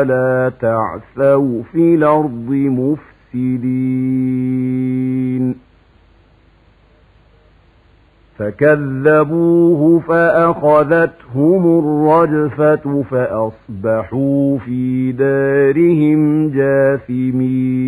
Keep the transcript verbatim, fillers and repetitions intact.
ولا تعثوا في الأرض مفسدين فكذبوه فأخذتهم الرجفة فأصبحوا في دارهم جاثمين